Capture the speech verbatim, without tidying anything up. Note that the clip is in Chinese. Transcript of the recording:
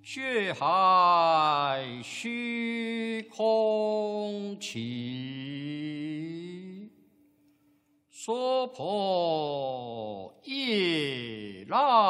血海虚空起，娑婆夜来。